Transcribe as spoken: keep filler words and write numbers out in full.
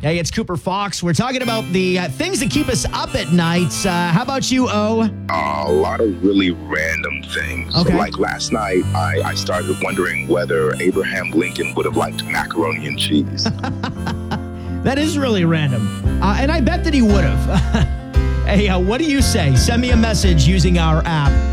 Hey, it's Cooper Fox. We're talking about the uh, things that keep us up at night. Uh, how about you, O? Uh, a lot of really random things. Okay. Like last night, I, I started wondering whether Abraham Lincoln would have liked macaroni and cheese. That is really random. Uh, and I bet that he would have. Hey, uh, what do you say? Send me a message using our app.